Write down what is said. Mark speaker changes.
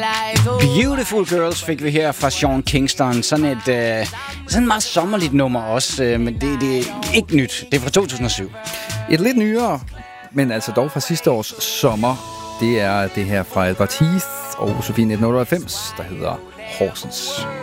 Speaker 1: Beautiful Girls fik vi her fra Sean Kingston. Sådan et meget sommerligt nummer også, men det er ikke nyt. Det er fra 2007.
Speaker 2: Et lidt nyere, men altså dog fra sidste års sommer. Det er det her fra Edward Heath og Sofie 1998, der hedder Horsens.